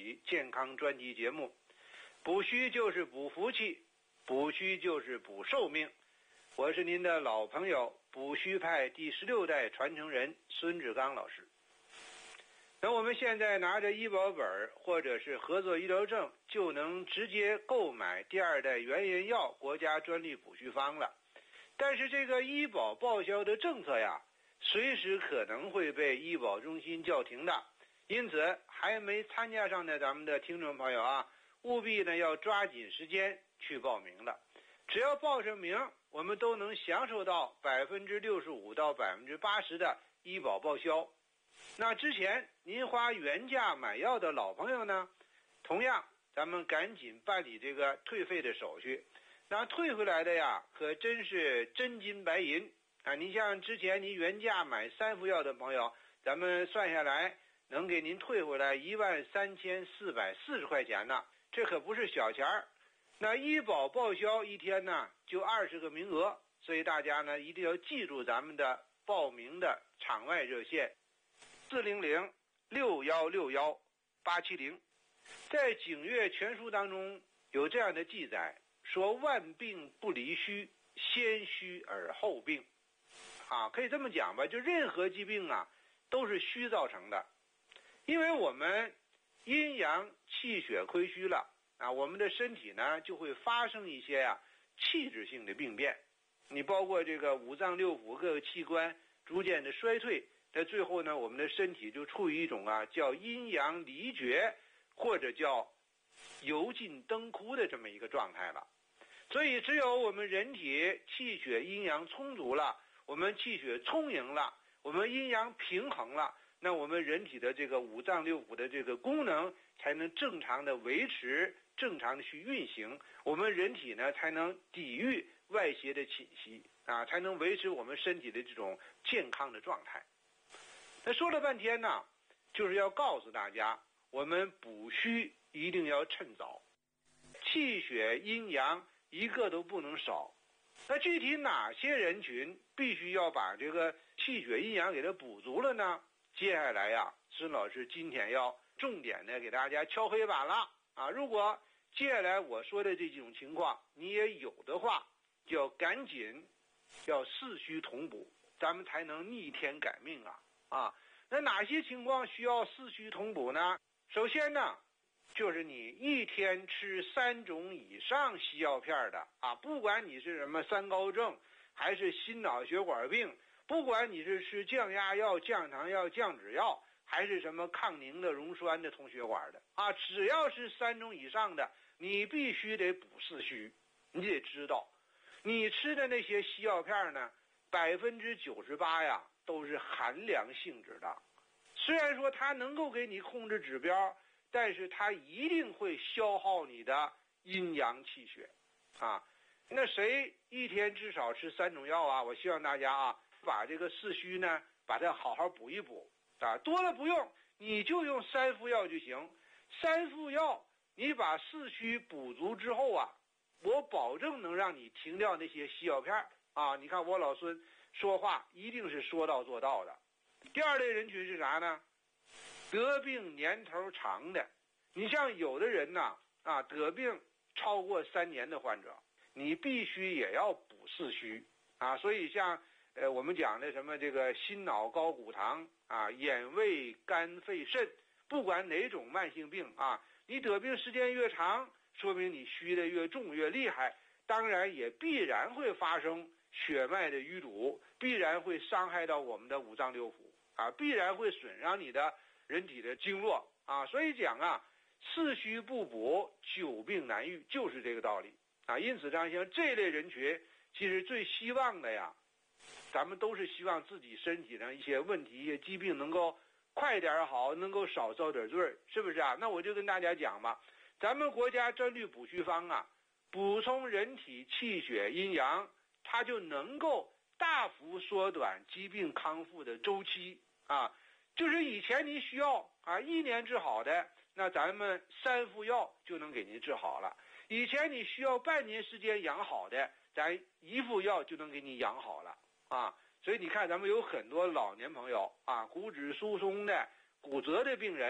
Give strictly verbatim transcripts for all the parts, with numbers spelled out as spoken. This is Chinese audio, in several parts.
体健康专题节目。补虚就是补福气，补虚就是补寿命。我是您的老朋友，补虚派第十六代传承人孙志刚老师。那我们现在拿着医保本或者是合作医疗证，就能直接购买第二代原研药国家专利补虚方了。但是这个医保报销的政策呀，随时可能会被医保中心叫停的，因此还没参加上的咱们的听众朋友啊，务必呢要抓紧时间去报名了。只要报上名，我们都能享受到百分之六十五到百分之八十的医保报销。那之前您花原价买药的老朋友呢，同样咱们赶紧办理这个退费的手续。那退回来的呀，可真是真金白银啊！你像之前您原价买三副药的朋友，咱们算下来能给您退回来一万三千四百四十块钱呢，这可不是小钱儿。那医保报销一天呢就二十个名额，所以大家呢一定要记住咱们的报名的场外热线四零零六一六一八七零。在景岳全书当中有这样的记载，说万病不离虚，先虚而后病啊，可以这么讲吧，就任何疾病啊都是虚造成的。因为我们阴阳气血亏虚了啊，我们的身体呢就会发生一些啊气质性的病变，你包括这个五脏六腑各个器官逐渐的衰退，在最后呢我们的身体就处于一种啊叫阴阳离绝或者叫油尽灯枯的这么一个状态了。所以只有我们人体气血阴阳充足了，我们气血充盈了，我们阴阳平衡了，那我们人体的这个五脏六腑的这个功能才能正常的维持，正常的去运行，我们人体呢才能抵御外邪的侵袭啊，才能维持我们身体的这种健康的状态。那说了半天呢，就是要告诉大家，我们补虚一定要趁早，气血阴阳一个都不能少。那具体哪些人群必须要把这个气血阴阳给它补足了呢？接下来呀，孙老师今天要重点的给大家敲黑板了啊！如果接下来我说的这几种情况你也有的话，就要赶紧要四虚同补，咱们才能逆天改命啊！啊，那哪些情况需要四虚同补呢？首先呢，就是你一天吃三种以上西药片的啊，不管你是什么三高症，还是心脑血管病，不管你是吃降压药、降糖药、降脂药，还是什么抗凝的、溶栓的、通血管的啊，只要是三种以上的，你必须得补四虚。你得知道，你吃的那些西药片呢，百分之九十八呀都是寒凉性质的。虽然说它能够给你控制指标，但是它一定会消耗你的阴阳气血啊。那谁一天至少吃三种药啊？我希望大家啊，把这个四虚呢，把它好好补一补啊。多了不用，你就用三副药就行。三副药，你把四虚补足之后啊，我保证能让你停掉那些西药片啊。你看我老孙说话一定是说到做到的。第二类人群是啥呢？得病年头长的。你像有的人呢啊，得病超过三年的患者，你必须也要补四虚啊。所以像呃我们讲的什么这个心脑高骨堂啊，眼胃肝肺肾，不管哪种慢性病啊，你得病时间越长，说明你虚的越重越厉害，当然也必然会发生血脉的淤堵，必然会伤害到我们的五脏六腑啊，必然会损伤你的人体的经络啊。所以讲啊，四虚不补，久病难愈，就是这个道理啊。因此像这类人群，其实最希望的呀，咱们都是希望自己身体上一些问题、一些疾病能够快点好，能够少遭点罪，是不是啊？那我就跟大家讲吧，咱们国家专利补虚方啊，补充人体气血阴阳，它就能够大幅缩短疾病康复的周期啊。就是以前您需要啊一年治好的，那咱们三副药就能给您治好了。以前你需要半年时间养好的，咱一副药就能给你养好了啊。所以你看咱们有很多老年朋友啊，骨质疏松的、骨折的病人，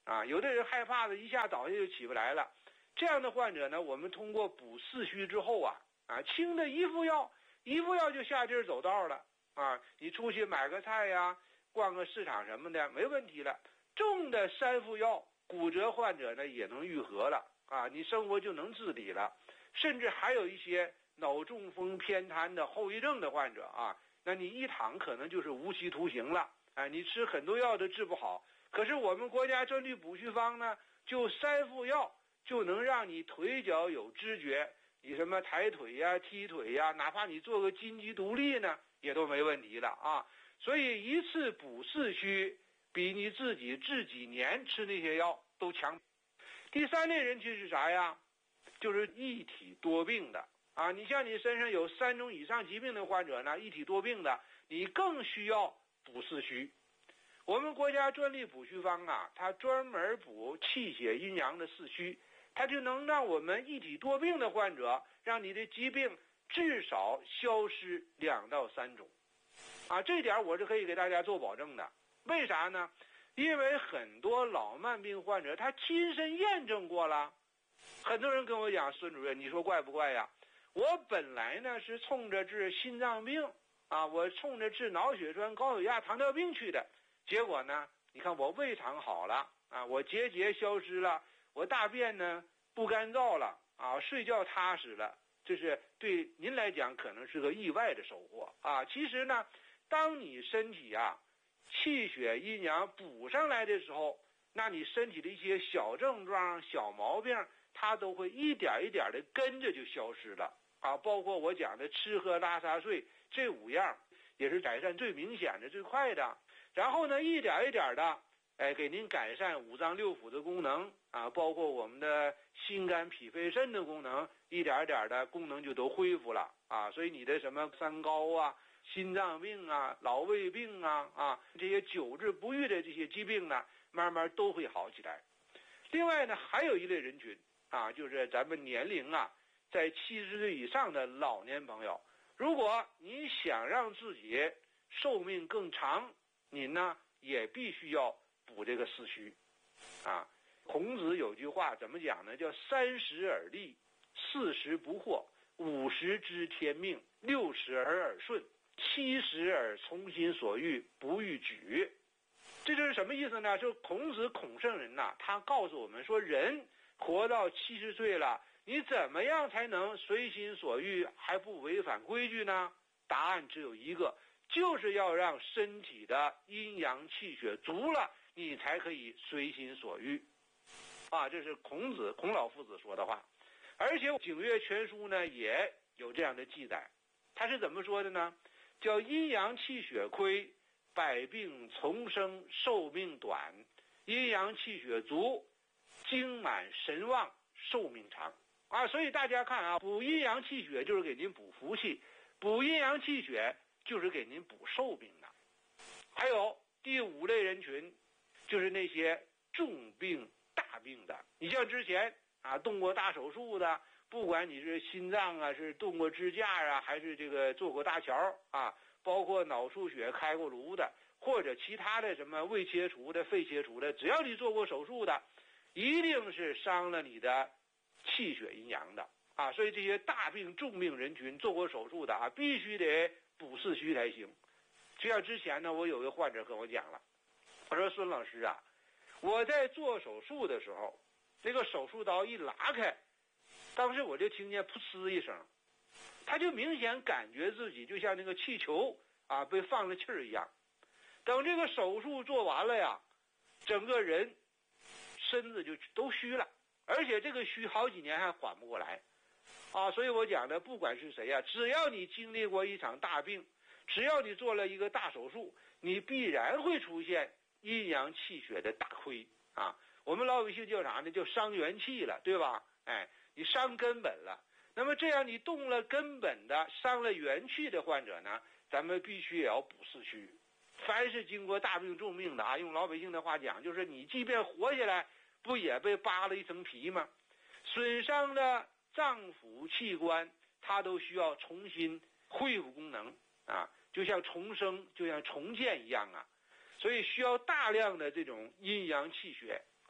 啊，有的人害怕的一下倒下就起不来了。这样的患者呢，我们通过补四虚之后啊，啊，轻的一副药，一副药就下地儿走道了啊，你出去买个菜呀，逛个市场什么的没问题了。重的三副药，骨折患者呢也能愈合了啊，你生活就能自理了。甚至还有一些脑中风偏瘫的后遗症的患者啊，那你一躺可能就是无期徒刑了，哎，你吃很多药都治不好。可是我们国家专利补虚方呢，就三副药就能让你腿脚有知觉，你什么抬腿呀、踢腿呀，哪怕你做个金鸡独立呢，也都没问题了啊。所以一次补四虚，比你自己治几年吃那些药都强。第三类人群是啥呀？就是一体多病的啊。你像你身上有三种以上疾病的患者呢，一体多病的，你更需要补四虚。我们国家专利补虚方啊，它专门补气血阴阳的四虚，它就能让我们一体多病的患者，让你的疾病至少消失两到三种啊。这点我是可以给大家做保证的。为啥呢？因为很多老慢病患者他亲身验证过了。很多人跟我讲，孙主任你说怪不怪呀？我本来呢是冲着治心脏病啊，我冲着治脑血栓高血压糖尿病去的，结果呢你看我胃肠好了啊，我结节消失了，我大便呢不干燥了啊，睡觉踏实了，这是对您来讲可能是个意外的收获啊。其实呢，当你身体啊气血阴阳补上来的时候，那你身体的一些小症状小毛病它都会一点一点的跟着就消失了啊。包括我讲的吃喝拉撒睡这五样也是改善最明显的最快的。然后呢一点一点的哎，给您改善五脏六腑的功能啊，包括我们的心肝脾肺肾的功能，一点一点的功能就都恢复了啊。所以你的什么三高啊、心脏病啊、老胃病啊啊，这些久治不愈的这些疾病呢，慢慢都会好起来。另外呢，还有一类人群啊，就是咱们年龄啊在七十岁以上的老年朋友，如果你想让自己寿命更长，您呢也必须要补这个四虚啊。孔子有句话怎么讲呢？叫三十而立，四十不惑，五十知天命，六十而耳顺，七十而从心所欲，不逾矩。这就是什么意思呢？就是孔子孔圣人呐、啊，他告诉我们说，人活到七十岁了，你怎么样才能随心所欲还不违反规矩呢？答案只有一个，就是要让身体的阴阳气血足了，你才可以随心所欲啊。这是孔子孔老夫子说的话。而且景岳全书呢也有这样的记载，他是怎么说的呢？叫阴阳气血亏，百病丛生，寿命短；阴阳气血足，精满神旺，寿命长啊。所以大家看啊，补阴阳气血就是给您补福气，补阴阳气血就是给您补寿命的。还有第五类人群，就是那些重病大病的。你像之前啊动过大手术的，不管你是心脏啊，是动过支架啊，还是这个做过搭桥啊，包括脑出血开过颅的，或者其他的什么胃切除的、肺切除的，只要你做过手术的，一定是伤了你的气血阴阳的啊。所以这些大病重病人群做过手术的啊，必须得补四虚才行。就像之前呢，我有个患者跟我讲了，我说孙老师啊，我在做手术的时候，那个手术刀一拉开，当时我就听见噗呲一声，他就明显感觉自己就像那个气球啊被放了气儿一样。等这个手术做完了呀，整个人身子就都虚了，而且这个虚好几年还缓不过来啊。所以我讲的，不管是谁呀，只要你经历过一场大病，只要你做了一个大手术，你必然会出现阴阳气血的大亏啊。我们老百姓叫啥呢？叫伤元气了，对吧？哎，你伤根本了。那么这样你动了根本的，伤了元气的患者呢，咱们必须也要补四虚。凡是经过大病重病的啊，用老百姓的话讲，就是你即便活下来，不也被扒了一层皮吗？损伤的脏腑器官，它都需要重新恢复功能啊，就像重生，就像重建一样啊。所以需要大量的这种阴阳气血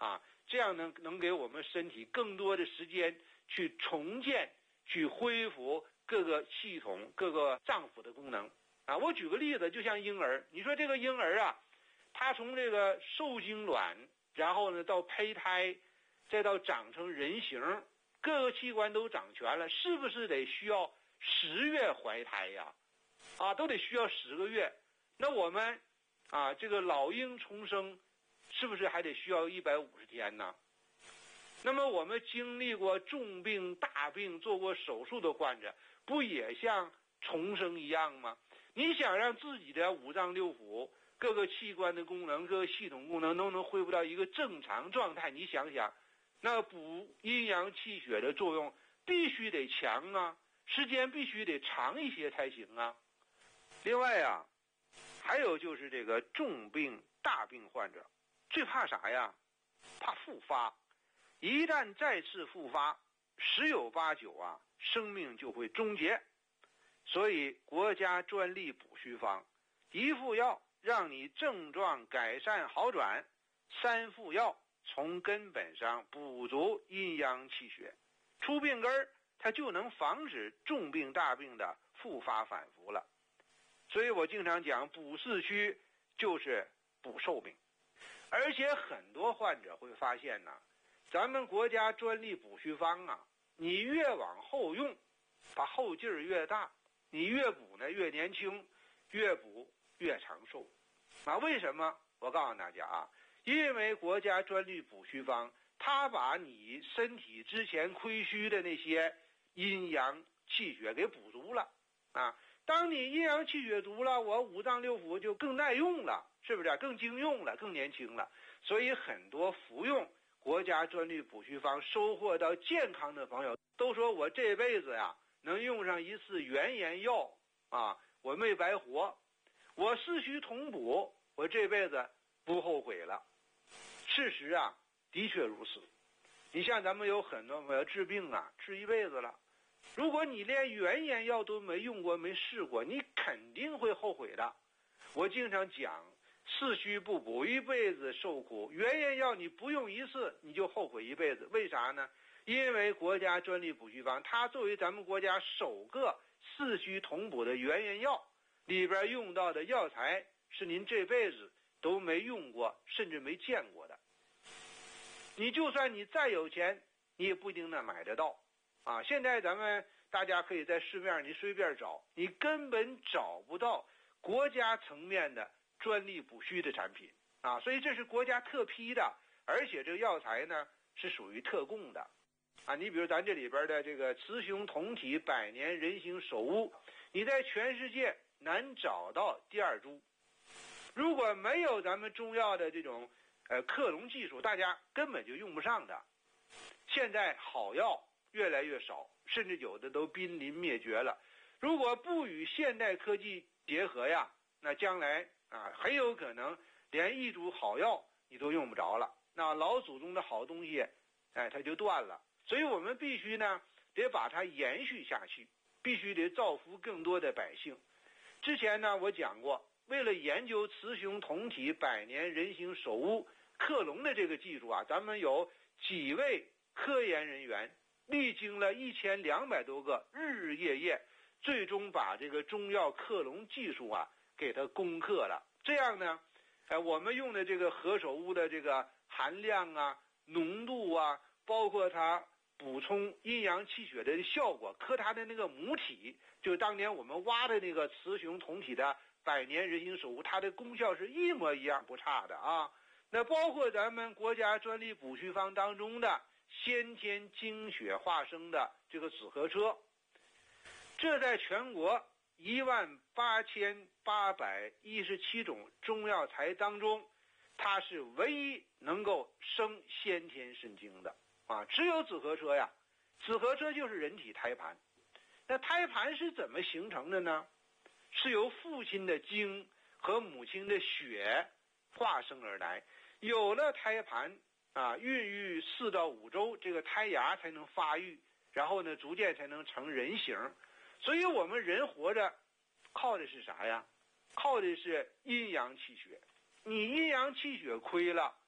啊，这样能能给我们身体更多的时间去重建、去恢复各个系统、各个脏腑的功能啊。我举个例子，就像婴儿，你说这个婴儿啊，他从这个受精卵，然后呢到胚胎，再到长成人形，各个器官都长全了，是不是得需要十月怀胎呀？啊，都得需要十个月。那我们啊，这个老婴重生，是不是还得需要一百五十天呢？那么我们经历过重病、大病、做过手术的患者，不也像重生一样吗？你想让自己的五脏六腑、各个器官的功能、各个系统功能都能恢复到一个正常状态，你想想，那补阴阳气血的作用必须得强啊，时间必须得长一些才行啊。另外啊，还有就是这个重病、大病患者最怕啥呀？怕复发。一旦再次复发，十有八九啊，生命就会终结。所以国家专利补虚方，一副药让你症状改善好转，三副药从根本上补足阴阳气血，出病根儿，它就能防止重病大病的复发反复了。所以我经常讲，补四虚就是补寿命。而且很多患者会发现呢，咱们国家专利补虚方啊，你越往后用，把后劲儿越大，你越补呢越年轻，越补越长寿。啊，为什么？我告诉大家啊，因为国家专利补虚方，它把你身体之前亏虚的那些阴阳气血给补足了啊。当你阴阳气血足了，我五脏六腑就更耐用了，是不是？更经用了，更年轻了。所以很多服用国家专利补虚方收获到健康的朋友都说，我这辈子呀能用上一次元炎药啊，我没白活，我四虚同补，我这辈子不后悔了。事实啊，的确如此。你像咱们有很多朋友治病啊，治一辈子了，如果你连元炎药都没用过、没试过，你肯定会后悔的。我经常讲，四虚不补一辈子受苦，元炎药你不用一次你就后悔一辈子。为啥呢？因为国家专利补虚方，它作为咱们国家首个四虚同补的元炎药，里边用到的药材是您这辈子都没用过甚至没见过的。你就算你再有钱，你也不一定能买得到啊！现在咱们大家可以在市面上你随便找，你根本找不到国家层面的专利补虚的产品啊！所以这是国家特批的，而且这个药材呢是属于特供的啊！你比如咱这里边的这个雌雄同体百年人形首乌，你在全世界难找到第二株。如果没有咱们中药的这种呃克隆技术，大家根本就用不上的。现在好药越来越少，甚至有的都濒临灭绝了。如果不与现代科技结合呀，那将来啊很有可能连一株好药你都用不着了，那老祖宗的好东西哎它就断了。所以我们必须呢得把它延续下去，必须得造福更多的百姓。之前呢我讲过，为了研究雌雄同体百年人形首乌克隆的这个技术啊，咱们有几位科研人员历经了一千两百多个日日夜夜，最终把这个中药克隆技术啊给它攻克了。这样呢，呃，我们用的这个何首乌的这个含量啊、浓度啊，包括它补充阴阳气血的效果，和它的那个母体，就当年我们挖的那个雌雄同体的百年人形首乌，它的功效是一模一样不差的啊。那包括咱们国家专利补虚方当中的先天精血化生的这个紫河车，这在全国一万八千八百一十七种中药材当中，它是唯一能够生先天神经的啊，只有紫河车呀。紫河车就是人体胎盘。那胎盘是怎么形成的呢？是由父亲的精和母亲的血化生而来。有了胎盘啊，孕育四到五周，这个胎芽才能发育，然后呢，逐渐才能成人形。所以我们人活着靠的是啥呀？靠的是阴阳气血。你阴阳气血亏了，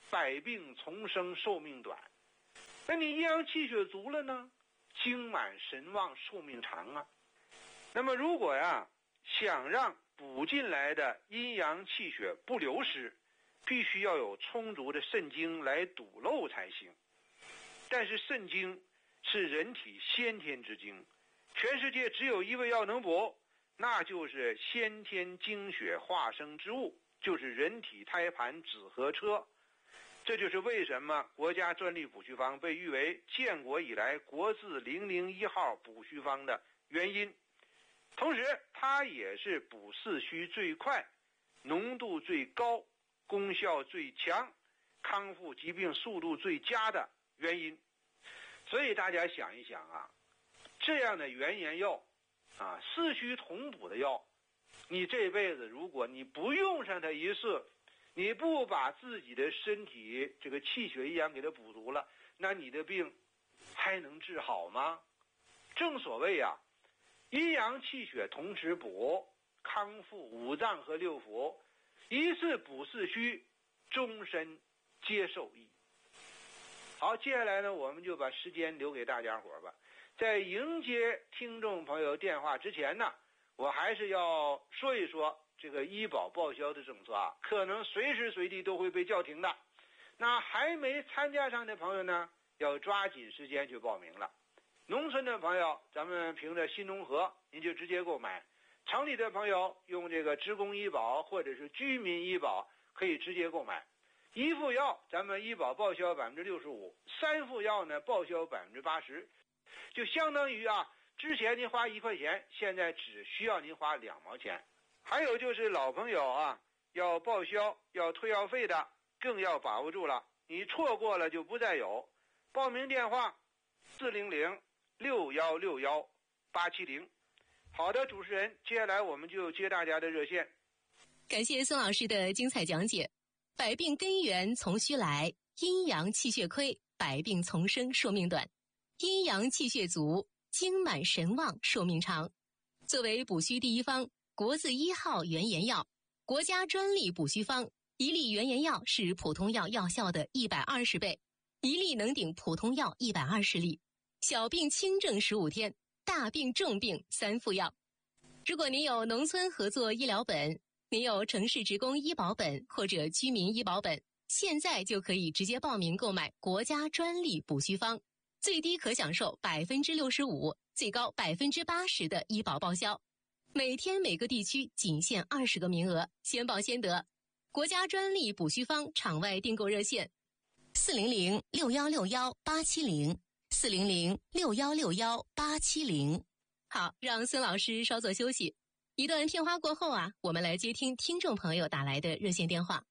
百病丛生，寿命短。那你阴阳气血足了呢，精满神旺，寿命长啊。那么如果呀想让补进来的阴阳气血不流失，必须要有充足的肾精来堵漏才行。但是肾精是人体先天之精，全世界只有一味药能补，那就是先天精血化生之物，就是人体胎盘子和车。这就是为什么国家专利补虚方被誉为建国以来国字零零一号补虚方的原因。同时它也是补四虚最快、浓度最高、功效最强、康复疾病速度最佳的原因。所以大家想一想啊，这样的原研药啊，四虚同补的药，你这辈子如果你不用上它一次，你不把自己的身体这个气血阴阳给它补足了，那你的病还能治好吗？正所谓啊，阴阳气血同时补，康复五脏和六腑，一次补四虚，终身皆受益。好，接下来呢，我们就把时间留给大家伙吧。在迎接听众朋友电话之前呢，我还是要说一说这个医保报销的政策啊，可能随时随地都会被叫停的。那还没参加上的朋友呢，要抓紧时间去报名了。农村的朋友，咱们凭着新农合，您就直接购买；城里的朋友用这个职工医保或者是居民医保，可以直接购买。一副药咱们医保报销百分之六十五，三副药呢报销百分之八十，就相当于啊，之前您花一块钱，现在只需要您花两毛钱。还有就是老朋友啊，要报销要退药费的，更要把握住了，你错过了就不再有。报名电话四零零六幺六幺八七零。好的，主持人，接下来我们就接大家的热线。 感谢孙老师的精彩讲解。百病根源从虚来，阴阳气血亏，百病丛生，寿命短；阴阳气血足，精满神旺，寿命长。作为补虚第一方，国字一号原研药，国家专利补虚方，一粒原研药是普通药药效的一百二十倍，一粒能顶普通药一百二十粒。小病轻症十五天，大病重病三副药。如果您有农村合作医疗本，您有城市职工医保本或者居民医保本，现在就可以直接报名购买国家专利补虚方，最低可享受百分之六十五，最高百分之八十的医保报销。每天每个地区仅限二十个名额，先报先得。国家专利补虚方场外订购热线：四零零六幺六幺八七零，四零零六幺六幺八七零。好，让孙老师稍作休息。一段片花过后啊，我们来接听听众朋友打来的热线电话。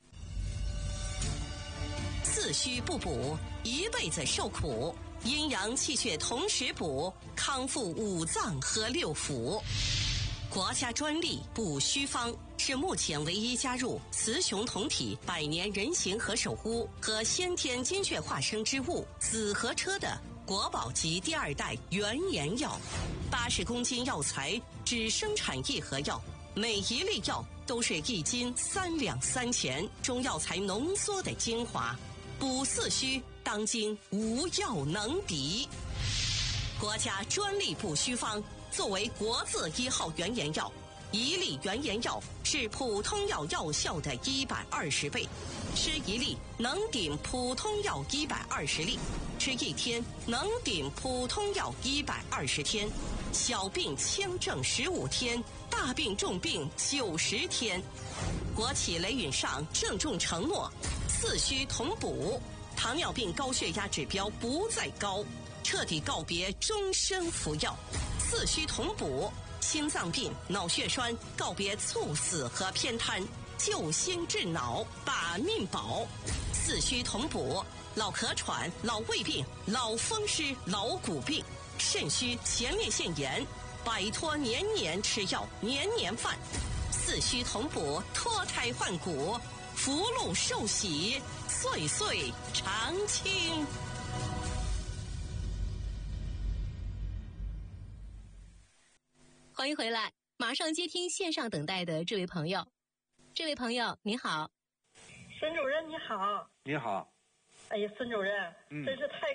四虚不补，一辈子受苦；阴阳气血同时补，康复五脏和六腑。国家专利补虚方是目前唯一加入雌雄同体百年人形和守护和先天精血化生之物子和车的国宝级第二代原研药。八十公斤药材只生产一盒药，每一粒药都是一斤三两三钱中药材浓缩的精华，补四虚当今无药能敌。国家专利补虚方作为国字一号原研药，一粒原研药是普通药药效的一百二十倍，吃一粒能顶普通药一百二十粒，吃一天能顶普通药一百二十天，小病轻症十五天，大病重病九十天。国企雷允上郑重承诺，四虚同补，糖尿病高血压指标不再高，彻底告别终身服药。四虚同补，心脏病、脑血栓告别猝死和偏瘫，救心治脑，把命保。四虚同补，老咳喘、老胃病、老风湿、老骨病、肾虚、前列腺炎，摆脱年年吃药、年年犯。四虚同补，脱胎换骨，福禄寿喜，岁岁常青。 欢迎回来，马上接听线上等待的这位朋友。这位朋友您好。 孙主任你好。 你好。 哎呀，孙主任， 嗯真是太